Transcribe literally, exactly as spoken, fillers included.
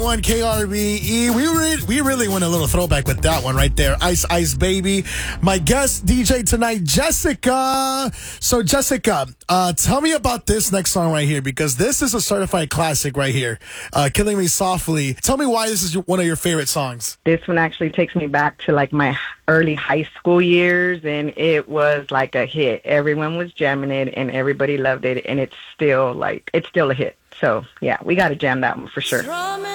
One K R B E. We re- we really went a little throwback with that one right there. Ice Ice Baby. My guest D J tonight, Jessica. So Jessica, uh, tell me about this next song right here, because this is a certified classic right here. Uh, Killing Me Softly. Tell me why this is your, one of your favorite songs. This one actually takes me back to like my early high school years, and it was like a hit. Everyone was jamming it, and everybody loved it, and it's still like it's still a hit. So yeah, we got to jam that one for sure.